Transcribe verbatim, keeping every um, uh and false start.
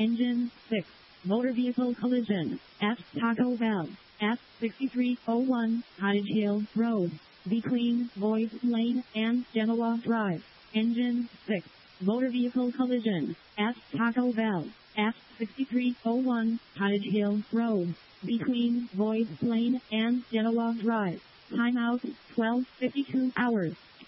Engine six. Motor vehicle collision at Taco Bell at sixty-three oh one Cottage Hill Road, between Boyd Lane and Genoa Drive. Engine six. Motor vehicle collision at Taco Bell at sixty-three oh one Cottage Hill Road, between Boyd Lane and Genoa Drive. Timeout twelve fifty-two hours.